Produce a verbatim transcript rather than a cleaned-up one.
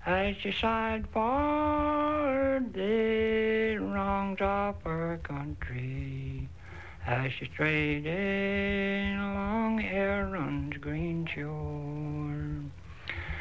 as she sighed for the wrongs of her country, as she strayed along Erin's green shore.